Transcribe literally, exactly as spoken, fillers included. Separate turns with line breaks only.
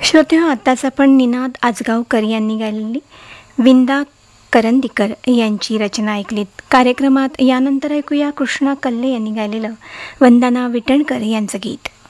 श्रोत्या, आत्ताच आपण निनाद आजगावकर यांनी गायलेली विंदा करंदीकर यांची रचना ऐकलीत. कार्यक्रमात यानंतर ऐकूया कृष्णा कल्ले यांनी गायलेलं वंदना विटणकर यांचं गीत.